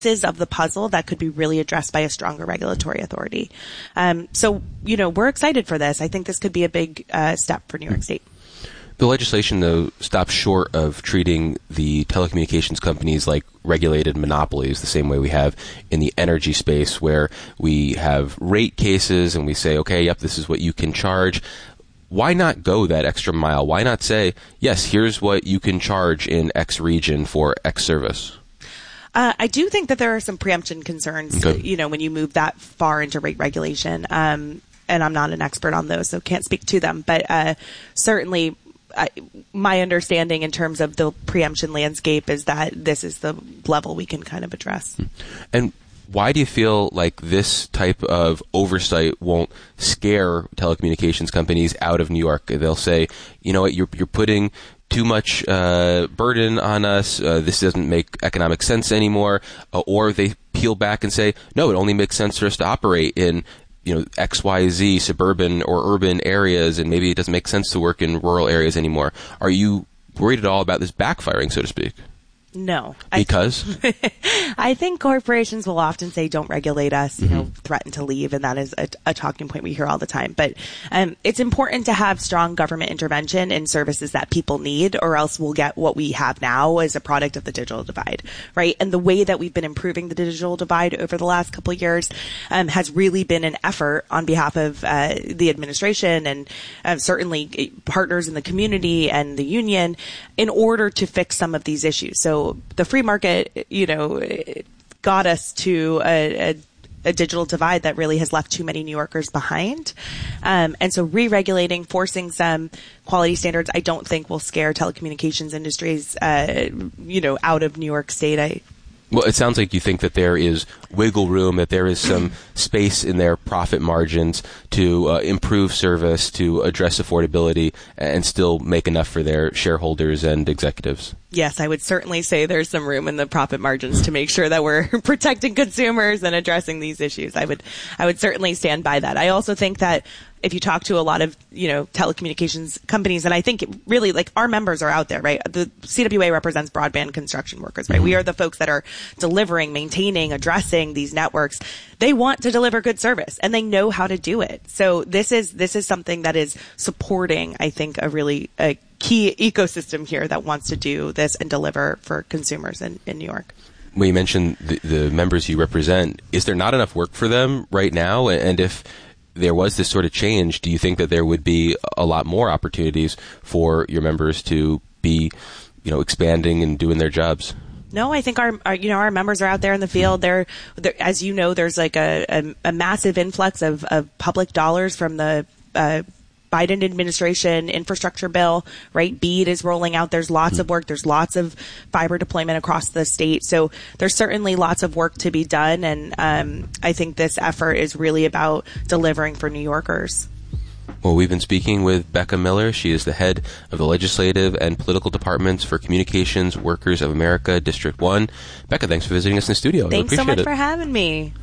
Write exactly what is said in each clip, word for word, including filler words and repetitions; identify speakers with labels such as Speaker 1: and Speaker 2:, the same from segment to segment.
Speaker 1: of the puzzle that could be really addressed by a stronger regulatory authority. Um, so, you know, we're excited for this. I think this could be a big uh, step for New York State.
Speaker 2: The legislation, though, stops short of treating the telecommunications companies like regulated monopolies the same way we have in the energy space, where we have rate cases and we say, okay, yep, this is what you can charge. Why not go that extra mile? Why not say, yes, here's what you can charge in X region for X service?
Speaker 1: Uh, I do think that there are some preemption concerns, okay. you know, when you move that far into rate regulation. Um, and I'm not an expert on those, so can't speak to them. But uh, certainly I, my understanding in terms of the preemption landscape is that this is the level we can kind of address.
Speaker 2: And why do you feel like this type of oversight won't scare telecommunications companies out of New York? They'll say, you know what, you're, you're putting too much uh, burden on us, uh, this doesn't make economic sense anymore, uh, or they peel back and say, no, it only makes sense for us to operate in, you know, X Y Z suburban or urban areas, and maybe it doesn't make sense to work in rural areas anymore. Are you worried at all about this backfiring, so to speak?
Speaker 1: No.
Speaker 2: Because?
Speaker 1: I, I think corporations will often say, don't regulate us, you mm-hmm. know, threaten to leave. And that is a, a talking point we hear all the time. But um, it's important to have strong government intervention in services that people need, or else we'll get what we have now as a product of the digital divide, right? And the way that we've been improving the digital divide over the last couple of years um, has really been an effort on behalf of uh, the administration and uh, certainly partners in the community and the union in order to fix some of these issues. So the free market, you know, got us to a, a, a digital divide that really has left too many New Yorkers behind. Um, and so re-regulating, forcing some quality standards, I don't think will scare telecommunications industries, uh, you know, out of New York State. I,
Speaker 2: Well, it sounds like you think that there is wiggle room, that there is some space in their profit margins to uh, improve service, to address affordability, and still make enough for their shareholders and executives.
Speaker 1: Yes, I would certainly say there's some room in the profit margins to make sure that we're protecting consumers and addressing these issues. I would, I would certainly stand by that. I also think that if you talk to a lot of, you know, telecommunications companies, and I think it really, like, our members are out there, right? The C W A represents broadband construction workers, right? Mm-hmm. We are the folks that are delivering, maintaining, addressing these networks. They want to deliver good service, and they know how to do it. So this is, this is something that is supporting, I think, a really, a key ecosystem here that wants to do this and deliver for consumers in, in New York.
Speaker 2: When you mentioned the, the members you represent, is there not enough work for them right now? And if there was this sort of change, do you think that there would be a lot more opportunities for your members to be, you know, expanding and doing their jobs?
Speaker 1: No, I think our, our, you know, our members are out there in the field. They're, they're as you know, there's like a, a, a massive influx of, of public dollars from the, uh, Biden administration infrastructure bill, right? BEAD is rolling out. There's lots of work. There's lots of fiber deployment across the state. So there's certainly lots of work to be done. And um, I think this effort is really about delivering for New Yorkers.
Speaker 2: Well, we've been speaking with Becca Miller. She is the head of the legislative and political departments for Communications Workers of America, District one. Becca, thanks for visiting us in the studio.
Speaker 1: Thanks so much
Speaker 2: it.
Speaker 1: for having me.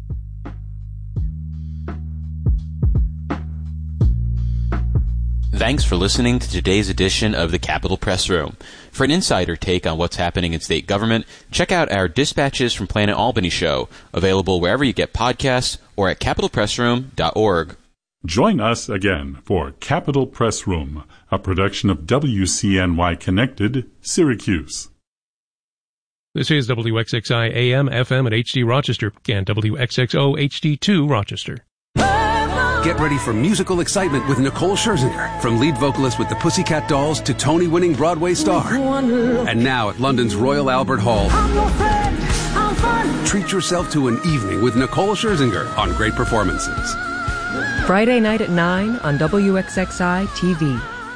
Speaker 3: Thanks for listening to today's edition of the Capitol Press Room. For an insider take on what's happening in state government, check out our Dispatches from Planet Albany show, available wherever you get podcasts or at capitol press room dot org.
Speaker 4: Join us again for Capitol Press Room, a production of W C N Y Connected, Syracuse.
Speaker 5: This is W X X I A M, F M at H D Rochester and W X X O H D two Rochester.
Speaker 6: Get ready for musical excitement with Nicole Scherzinger, from lead vocalist with the Pussycat Dolls to Tony-winning Broadway star. And now at London's Royal Albert Hall, treat yourself to an evening with Nicole Scherzinger on Great Performances.
Speaker 7: Friday night at nine on W X X I T V.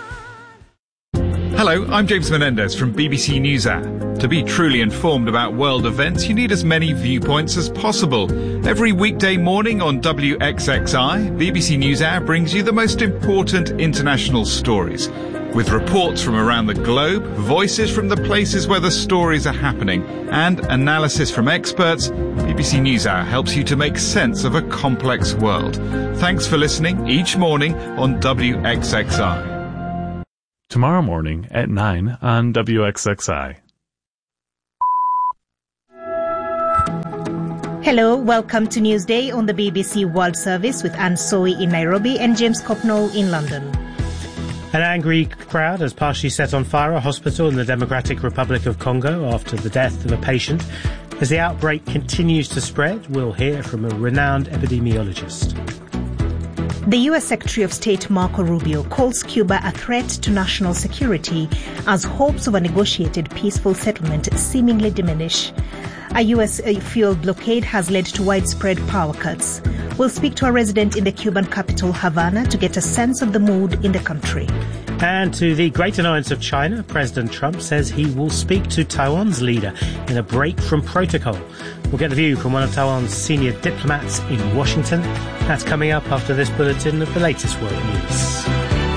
Speaker 8: Hello, I'm James Menendez from B B C NewsHour. To be truly informed about world events, you need as many viewpoints as possible. Every weekday morning on W X X I, B B C NewsHour brings you the most important international stories. With reports from around the globe, voices from the places where the stories are happening, and analysis from experts, B B C NewsHour helps you to make sense of a complex world. Thanks for listening each morning on W X X I.
Speaker 9: Tomorrow morning at nine on W X X I.
Speaker 10: Hello, welcome to Newsday on the B B C World Service with Anne Soy in Nairobi and James Copnall in London.
Speaker 11: An angry crowd has partially set on fire a hospital in the Democratic Republic of Congo after the death of a patient. As the outbreak continues to spread, we'll hear from a renowned epidemiologist.
Speaker 10: The U S Secretary of State Marco Rubio calls Cuba a threat to national security as hopes of a negotiated peaceful settlement seemingly diminish. A U S fuel blockade has led to widespread power cuts. We'll speak to a resident in the Cuban capital, Havana, to get a sense of the mood in the country.
Speaker 11: And to the great annoyance of China, President Trump says he will speak to Taiwan's leader in a break from protocol. We'll get the view from one of Taiwan's senior diplomats in Washington. That's coming up after this bulletin of the latest world news.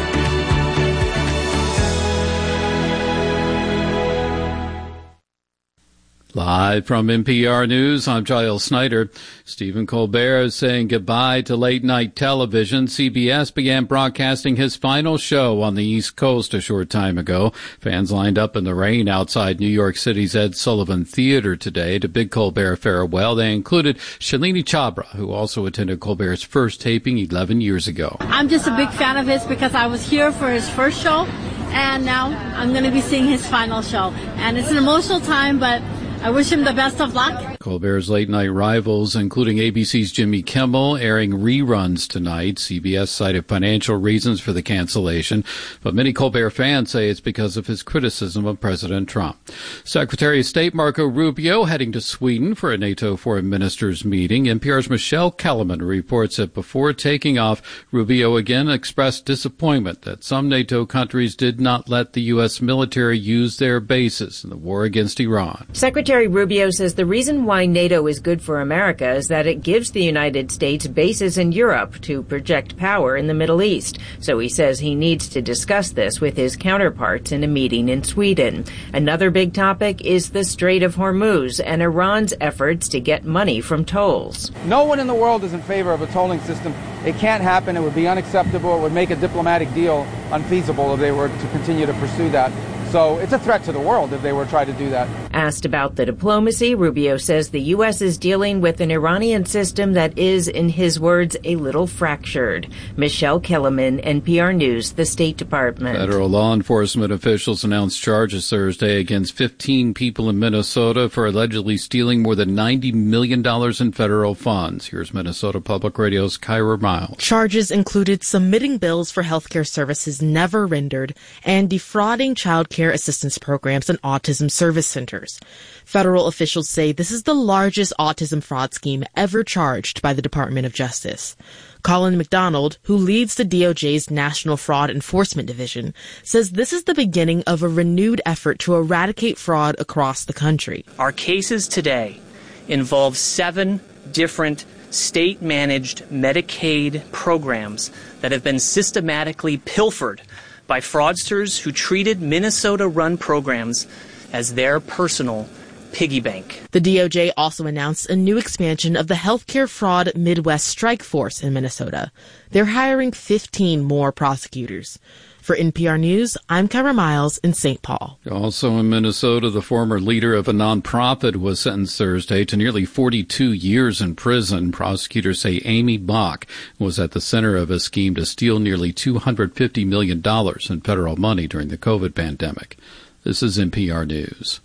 Speaker 12: Live from N P R News, I'm Giles Snyder. Stephen Colbert is saying goodbye to late-night television. C B S began broadcasting his final show on the East Coast a short time ago. Fans lined up in the rain outside New York City's Ed Sullivan Theater today to bid Colbert farewell. They included Shalini Chabra, who also attended Colbert's first taping eleven years ago.
Speaker 13: I'm just a big fan of his because I was here for his first show, and now I'm going to be seeing his final show. And it's an emotional time, but I wish him the best of luck.
Speaker 12: Colbert's late-night rivals, including A B C's Jimmy Kimmel, airing reruns tonight. C B S cited financial reasons for the cancellation, but many Colbert fans say it's because of his criticism of President Trump. Secretary of State Marco Rubio heading to Sweden for a NATO foreign ministers meeting. N P R's Michelle Kellerman reports that before taking off, Rubio again expressed disappointment that some NATO countries did not let the U S military use their bases in the war against Iran.
Speaker 14: Secretary Rubio says the reason why NATO is good for America is that it gives the United States bases in Europe to project power in the Middle East. So he says he needs to discuss this with his counterparts in a meeting in Sweden. Another big topic is the Strait of Hormuz and Iran's efforts to get money from tolls.
Speaker 15: No one in the world is in favor of a tolling system. It can't happen. It would be unacceptable. It would make a diplomatic deal unfeasible if they were to continue to pursue that. So it's a threat to the world if they were to try to do that.
Speaker 14: Asked about the diplomacy, Rubio says the U S is dealing with an Iranian system that is, in his words, a little fractured. Michelle Kellerman, N P R News, the State Department.
Speaker 12: Federal law enforcement officials announced charges Thursday against fifteen people in Minnesota for allegedly stealing more than ninety million dollars in federal funds. Here's Minnesota Public Radio's Kyra Miles.
Speaker 16: Charges included submitting bills for healthcare services never rendered and defrauding child care assistance programs and autism service centers. Federal officials say this is the largest autism fraud scheme ever charged by the Department of Justice. Colin McDonald, who leads the D O J's National Fraud Enforcement Division, says this is the beginning of a renewed effort to eradicate fraud across the country.
Speaker 17: Our cases today involve seven different state-managed Medicaid programs that have been systematically pilfered by fraudsters who treated Minnesota-run programs as their personal piggy bank.
Speaker 16: The D O J also announced a new expansion of the Healthcare Fraud Midwest Strike Force in Minnesota. They're hiring fifteen more prosecutors. For N P R News, I'm Kyra Miles in Saint Paul.
Speaker 12: Also in Minnesota, the former leader of a nonprofit was sentenced Thursday to nearly forty-two years in prison. Prosecutors say Amy Bach was at the center of a scheme to steal nearly two hundred fifty million dollars in federal money during the COVID pandemic. This is N P R News.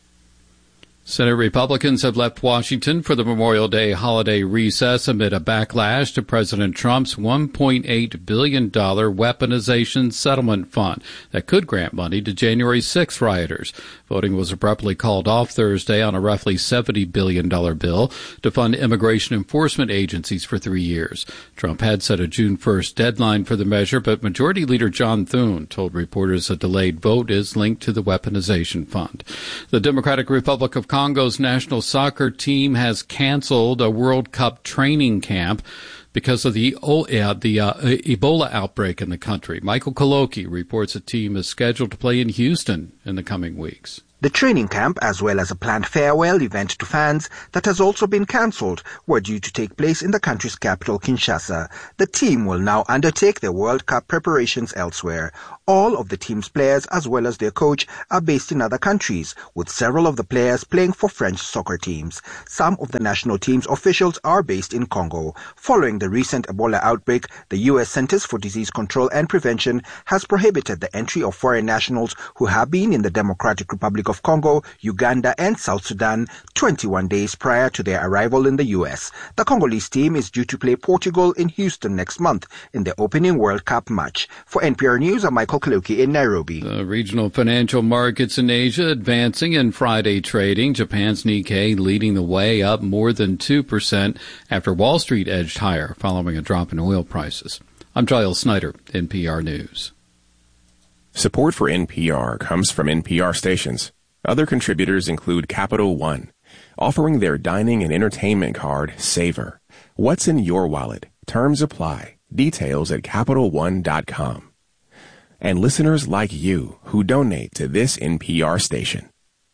Speaker 12: Senate Republicans have left Washington for the Memorial Day holiday recess amid a backlash to President Trump's one point eight billion dollars weaponization settlement fund that could grant money to January sixth rioters. Voting was abruptly called off Thursday on a roughly seventy billion dollars bill to fund immigration enforcement agencies for three years. Trump had set a June first deadline for the measure, but Majority Leader John Thune told reporters a delayed vote is linked to the weaponization fund. The Democratic Republic of Congo's national soccer team has canceled a World Cup training camp because of the, uh, the uh, Ebola outbreak in the country. Michael Koloki reports the team is scheduled to play in Houston in the coming weeks.
Speaker 18: The training camp, as well as a planned farewell event to fans that has also been cancelled, were due to take place in the country's capital, Kinshasa. The team will now undertake their World Cup preparations elsewhere. All of the team's players, as well as their coach, are based in other countries, with several of the players playing for French soccer teams. Some of the national team's officials are based in Congo. Following the recent Ebola outbreak, the U S Centers for Disease Control and Prevention has prohibited the entry of foreign nationals who have been in the Democratic Republic of Congo, Uganda and South Sudan twenty-one days prior to their arrival in the U S. The Congolese team is due to play Portugal in Houston next month in the opening World Cup match. For N P R News, I'm Michael Kaluki in Nairobi.
Speaker 12: The regional financial markets in Asia advancing in Friday trading. Japan's Nikkei leading the way, up more than two percent after Wall Street edged higher following a drop in oil prices. I'm Giles Snyder, N P R News.
Speaker 19: Support for N P R comes from N P R stations. Other contributors include Capital One, offering their dining and entertainment card, Savor. What's in your wallet? Terms apply. Details at Capital One dot com. And listeners like you who donate to this N P R station.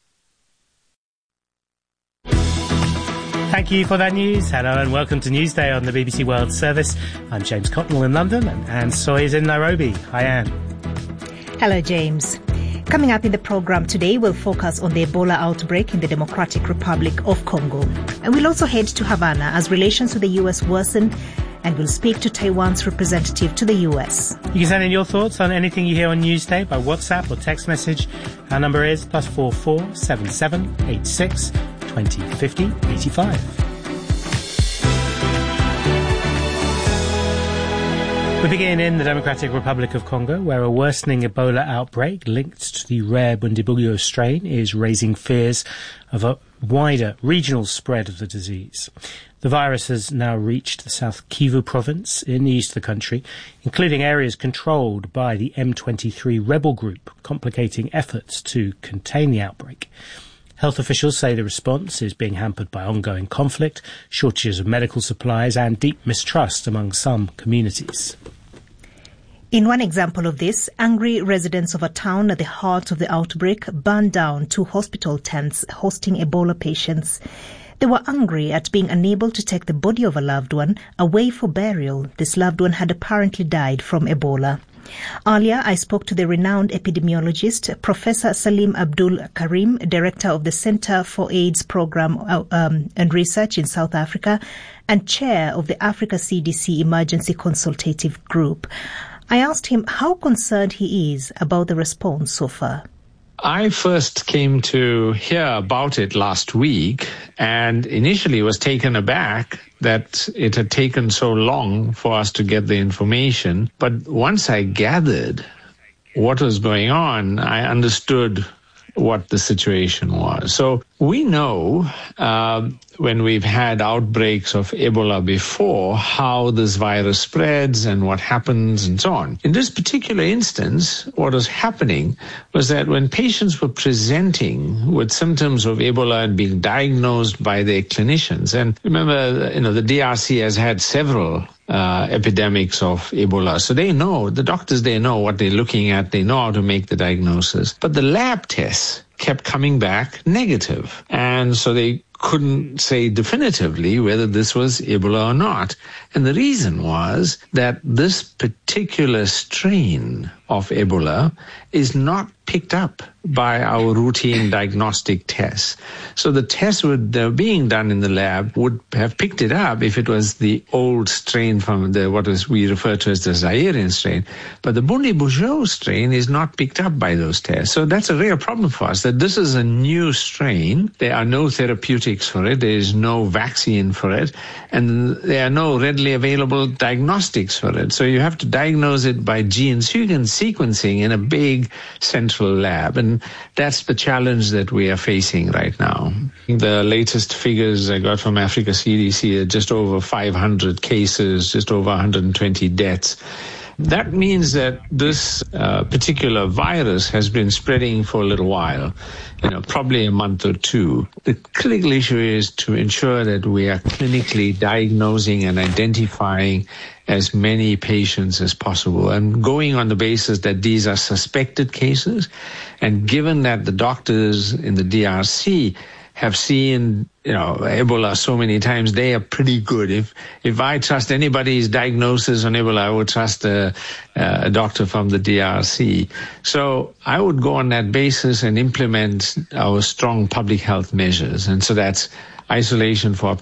Speaker 11: Thank you for that news. Hello and welcome to Newsday on the B B C World Service. I'm James Cotnell in London and Anne Soy is in Nairobi. Hi, Anne.
Speaker 10: Hello, James. Coming up in the program today, we'll focus on the Ebola outbreak in the Democratic Republic of Congo. And we'll also head to Havana as relations with the U S worsen, and we'll speak to Taiwan's representative to the U S.
Speaker 11: You can send in your thoughts on anything you hear on Newsday by WhatsApp or text message. Our number is plus four four seven seven eight six twenty fifty eighty five. We begin in the Democratic Republic of Congo, where a worsening Ebola outbreak linked to the rare Bundibugyo strain is raising fears of a wider regional spread of the disease. The virus has now reached the South Kivu province in the east of the country, including areas controlled by the M twenty-three rebel group, complicating efforts to contain the outbreak. Health officials say the response is being hampered by ongoing conflict, shortages of medical supplies and deep mistrust among some communities.
Speaker 10: In one example of this, angry residents of a town at the heart of the outbreak burned down two hospital tents hosting Ebola patients. They were angry at being unable to take the body of a loved one away for burial. This loved one had apparently died from Ebola. Earlier, I spoke to the renowned epidemiologist, Professor Salim Abdul Karim, director of the Center for AIDS Program um, and Research in South Africa, and chair of the Africa C D C Emergency Consultative Group. I asked him how concerned he is about the response so far.
Speaker 20: I first came to hear about it last week and initially was taken aback that it had taken so long for us to get the information. But once I gathered what was going on, I understood what the situation was. So we know uh, when we've had outbreaks of Ebola before, how this virus spreads and what happens and so on. In this particular instance, what was happening was that when patients were presenting with symptoms of Ebola and being diagnosed by their clinicians, and remember, you know, the D R C has had several Uh, epidemics of Ebola. So they know, the doctors, they know what they're looking at. They know how to make the diagnosis. But the lab tests kept coming back negative. And so they couldn't say definitively whether this was Ebola or not. And the reason was that this particular strain of Ebola is not picked up by our routine diagnostic tests. So the tests that were being done in the lab would have picked it up if it was the old strain from the what is we refer to as the Zairian strain. But the Bundibugyo strain is not picked up by those tests. So that's a real problem for us, that this is a new strain. There are no therapeutics for it. There is no vaccine for it. And there are no readily available diagnostics for it. So you have to diagnose it by gene sequencing in a big central lab. And that's the challenge that we are facing right now. The latest figures I got from Africa C D C are just over five hundred cases, just over one hundred twenty deaths. That means that this uh, particular virus has been spreading for a little while, you know, probably a month or two. The critical issue is to ensure that we are clinically diagnosing and identifying as many patients as possible, and going on the basis that these are suspected cases. And given that the doctors in the D R C have seen, you know, Ebola so many times, they are pretty good. If if I trust anybody's diagnosis on Ebola, I would trust a, a doctor from the D R C. So I would go on that basis and implement our strong public health measures. And so that's isolation for up